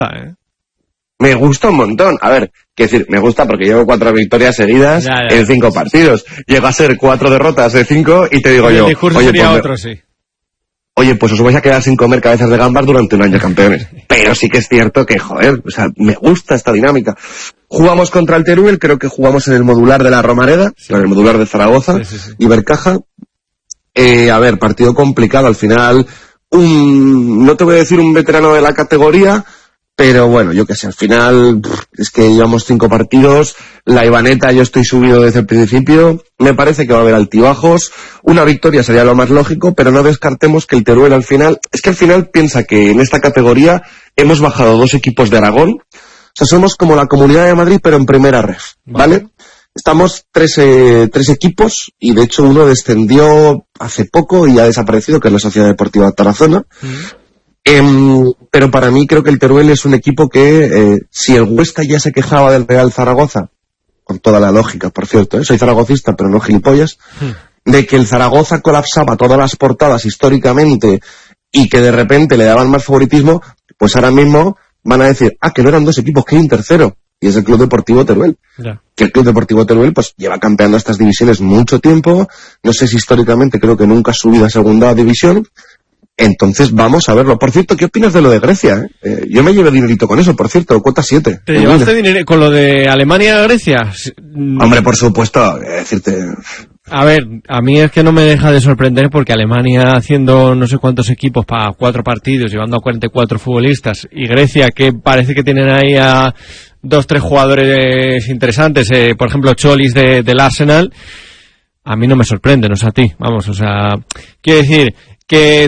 Me gusta un montón. A ver, quiero decir, me gusta porque llevo 4 victorias seguidas en 5 partidos. Llega a ser 4 derrotas de 5 y te digo yo... El discurso oye, sería pues, otro, sí. Oye, pues os vais a quedar sin comer cabezas de gambas durante un año, campeones. Pero sí que es cierto que, joder, o sea, me gusta esta dinámica. Jugamos contra el Teruel, creo que jugamos en el modular de la Romareda, en el modular de Zaragoza, y Bercaja. A ver, partido complicado al final. No te voy a decir un veterano de la categoría, pero bueno, yo qué sé, al final es que llevamos 5 partidos, la Ibaneta yo estoy subido desde el principio, me parece que va a haber altibajos, una victoria sería lo más lógico, pero no descartemos que el Teruel al final, es que al final piensa que en esta categoría hemos bajado 2 equipos de Aragón, o sea, somos como la Comunidad de Madrid pero en primera ref, ¿vale? Estamos 3 equipos y de hecho uno descendió hace poco y ha desaparecido, que es la Sociedad Deportiva Tarazona. Pero para mí creo que el Teruel es un equipo que, si el Huesca ya se quejaba del Real Zaragoza, con toda la lógica, por cierto, soy zaragocista pero no gilipollas, de que el Zaragoza colapsaba todas las portadas históricamente y que de repente le daban más favoritismo, pues ahora mismo van a decir, que no eran 2 equipos, que hay un tercero. Y es el Club Deportivo Teruel. Que el Club Deportivo Teruel pues lleva campeando estas divisiones mucho tiempo. No sé si históricamente, creo que nunca ha subido a segunda división. Entonces vamos a verlo. Por cierto, ¿qué opinas de lo de Grecia? Yo me llevo dinerito con eso, por cierto, cuota 7. ¿Te llevaste dinero con lo de Alemania-Grecia? Hombre, por supuesto, decirte... A ver, a mí es que no me deja de sorprender porque Alemania haciendo no sé cuántos equipos para 4 partidos, llevando a 44 futbolistas, y Grecia, que parece que tienen ahí a 2-3 jugadores interesantes, por ejemplo Cholis del Arsenal, a mí no me sorprende, no sé a ti, vamos, o sea, quiero decir que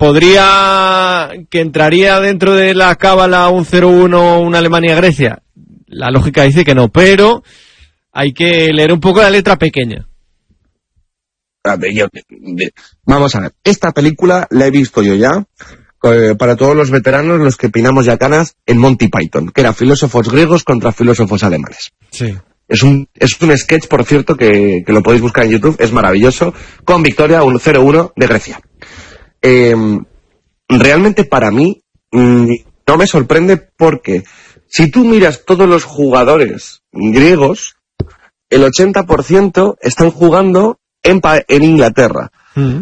que entraría dentro de la cábala un 0-1 una Alemania-Grecia, la lógica dice que no, pero hay que leer un poco la letra pequeña. Vamos a ver, esta película la he visto yo ya, para todos los veteranos, los que pinamos ya canas, en Monty Python, que era filósofos griegos contra filósofos alemanes. Sí. Es un sketch, por cierto, que lo podéis buscar en YouTube, es maravilloso, con victoria, un 0-1 de Grecia. Realmente para mí no me sorprende porque si tú miras todos los jugadores griegos, el 80% están jugando en Inglaterra.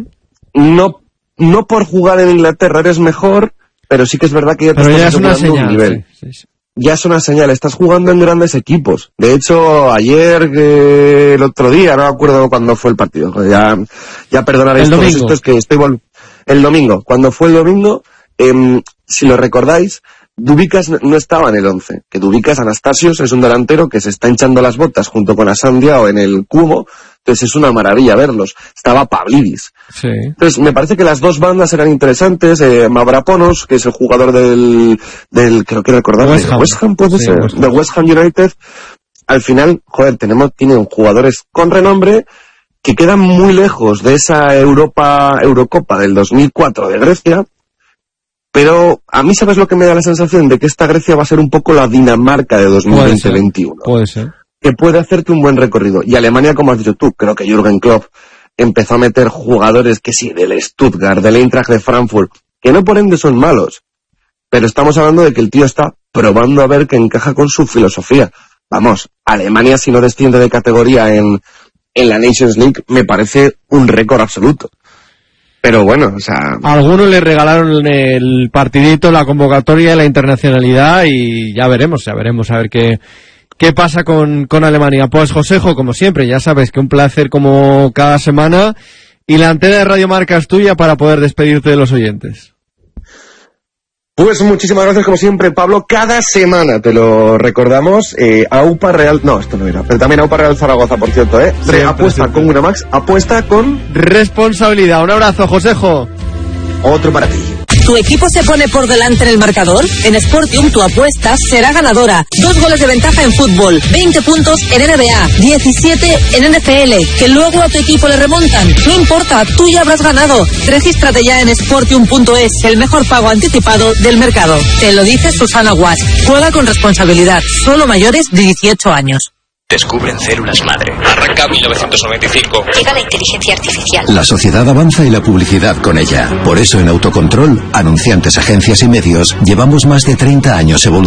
No por jugar en Inglaterra eres mejor, pero sí que es verdad que ya te estás asegurando un nivel. Sí. Ya es una señal, estás jugando en grandes equipos. De hecho, ayer, el otro día, no me acuerdo cuándo fue el partido, ya perdonaréis todos estos que el domingo. Cuando fue el domingo, si lo recordáis, Dubicas no estaba en el 11, que Dubicas Anastasios es un delantero que se está hinchando las botas junto con Asandia o en el Cubo, entonces es una maravilla verlos. Estaba Pavlidis. Sí. Entonces me parece que las 2 bandas eran interesantes, Mavropanos, que es el jugador del creo que recordar, de West Ham, puede ser, de West Ham United. Al final, joder, tienen jugadores con renombre que quedan muy lejos de esa Eurocopa del 2004 de Grecia. Pero a mí, ¿sabes lo que me da la sensación? De que esta Grecia va a ser un poco la Dinamarca de 2020-21. Puede ser. Que puede hacerte un buen recorrido. Y Alemania, como has dicho tú, creo que Jürgen Klopp empezó a meter jugadores que sí, del Stuttgart, del Eintracht de Frankfurt, que no por ende son malos. Pero estamos hablando de que el tío está probando a ver que encaja con su filosofía. Vamos, Alemania si no desciende de categoría en la Nations League me parece un récord absoluto. Pero bueno, o sea... Algunos le regalaron el partidito, la convocatoria, la internacionalidad y ya veremos a ver qué pasa con Alemania. Pues Josejo, como siempre, ya sabes que un placer como cada semana y la antena de Radio Marca es tuya para poder despedirte de los oyentes. Pues muchísimas gracias como siempre, Pablo. Cada semana te lo recordamos. AUPA Real... No, esto no era. Pero también AUPA Real Zaragoza, por cierto, apuesta con Winamax, apuesta con... responsabilidad. Un abrazo, Josejo. Otro para ti. ¿Tu equipo se pone por delante en el marcador? En Sportium tu apuesta será ganadora. 2 goles de ventaja en fútbol, 20 puntos en NBA, 17 en NFL, que luego a tu equipo le remontan. No importa, tú ya habrás ganado. Regístrate ya en Sportium.es, el mejor pago anticipado del mercado. Te lo dice Susana Guas. Juega con responsabilidad. Solo mayores de 18 años. Descubren células madre. Arranca 1995. Llega la inteligencia artificial. La sociedad avanza y la publicidad con ella. Por eso en Autocontrol, anunciantes, agencias y medios, llevamos más de 30 años evolucionando